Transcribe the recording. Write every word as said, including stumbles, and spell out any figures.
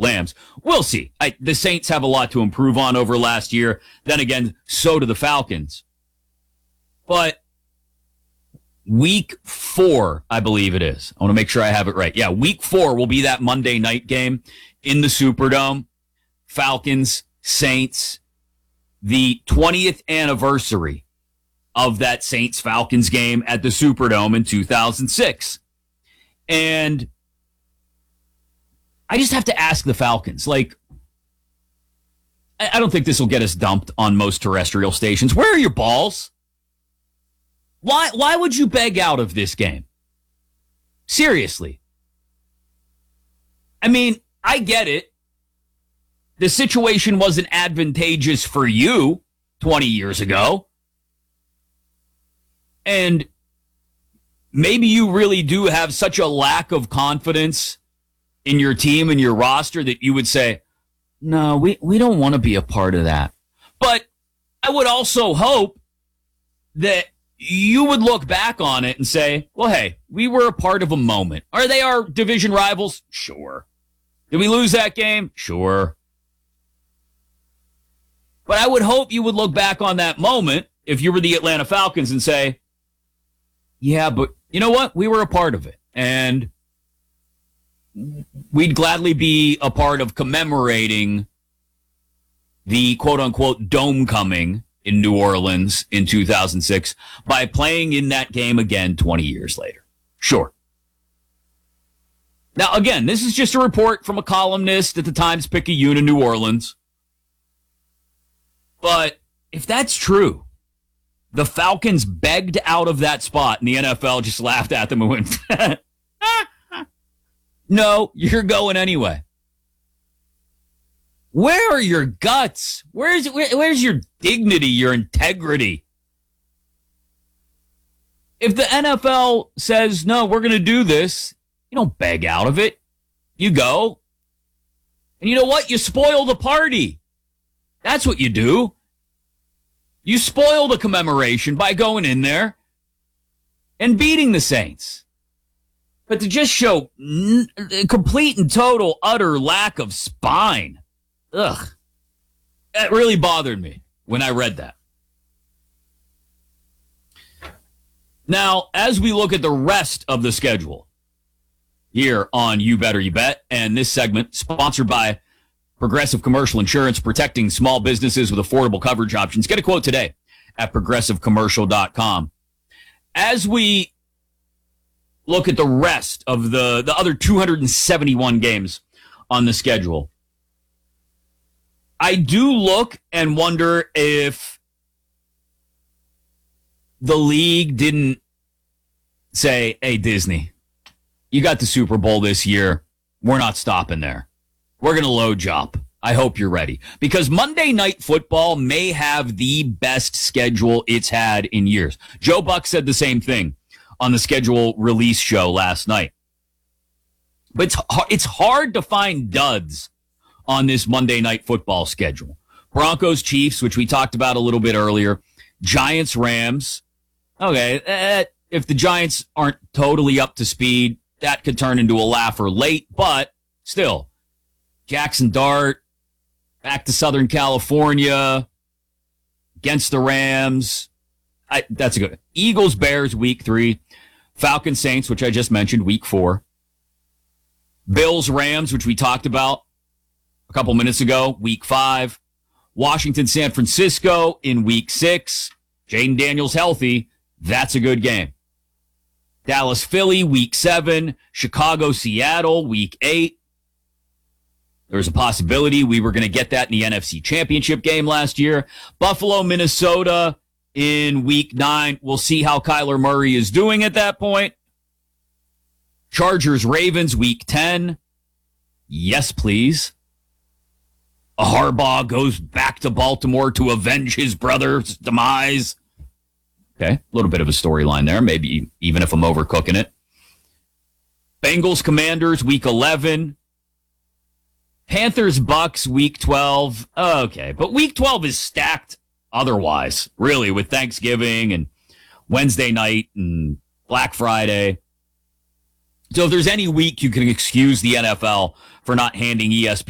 Lambs. We'll see. I, the Saints have a lot to improve on over last year. Then again, so do the Falcons. But week four, I believe it is. I want to make sure I have it right. Yeah, week four will be that Monday night game in the Superdome. Falcons, Saints, the twentieth anniversary of that Saints-Falcons game at the Superdome in two thousand six. And I just have to ask the Falcons, like, I don't think this will get us dumped on most terrestrial stations. Where are your balls? Why, why would you beg out of this game? Seriously. I mean, I get it. The situation wasn't advantageous for you twenty years ago. And maybe you really do have such a lack of confidence in your team and your roster that you would say, no, we, we don't want to be a part of that. But I would also hope that you would look back on it and say, well, hey, we were a part of a moment. Are they our division rivals? Sure. Did we lose that game? Sure. But I would hope you would look back on that moment if you were the Atlanta Falcons and say, yeah, but you know what? We were a part of it. And we'd gladly be a part of commemorating the quote-unquote dome coming in New Orleans in two thousand six by playing in that game again twenty years later. Sure. Now, again, this is just a report from a columnist at the Times-Picayune in New Orleans. But if that's true, the Falcons begged out of that spot and the N F L just laughed at them and went, no, you're going anyway. Where are your guts? Where's where, where's your dignity, your integrity? If the N F L says, no, we're going to do this, you don't beg out of it. You go. And you know what? You spoil the party. That's what you do. You spoil the commemoration by going in there and beating the Saints. But to just show n- complete and total, utter lack of spine, ugh, that really bothered me when I read that. Now, as we look at the rest of the schedule here on You Better You Bet, and this segment sponsored by Progressive Commercial Insurance, protecting small businesses with affordable coverage options. Get a quote today at progressive commercial dot com. As we look at the rest of the, the other two hundred seventy-one games on the schedule, I do look and wonder if the league didn't say, hey, Disney, you got the Super Bowl this year. We're not stopping there. We're going to load you up. I hope you're ready. Because Monday Night Football may have the best schedule it's had in years. Joe Buck said the same thing on the schedule release show last night. But it's, it's hard to find duds on this Monday Night Football schedule. Broncos, Chiefs, which we talked about a little bit earlier. Giants, Rams. Okay, eh, if the Giants aren't totally up to speed, that could turn into a laugher late, but still. Jackson Dart, back to Southern California, against the Rams. I, that's a good. Eagles, Bears, week three. Falcons, Saints, which I just mentioned, week four. Bills, Rams, which we talked about a couple minutes ago, week five. Washington, San Francisco in week six. Jaden Daniels healthy. That's a good game. Dallas, Philly, week seven. Chicago, Seattle, week eight. There was a possibility we were going to get that in the N F C Championship game last year. Buffalo, Minnesota in week nine. We'll see how Kyler Murray is doing at that point. Chargers, Ravens, week ten. Yes, please. A Harbaugh goes back to Baltimore to avenge his brother's demise. Okay, a little bit of a storyline there, maybe even if I'm overcooking it. Bengals, Commanders, week eleven. Panthers, Bucks, week twelve. Okay, but week twelve is stacked otherwise, really, with Thanksgiving and Wednesday night and Black Friday. So if there's any week you can excuse the N F L for not handing E S P N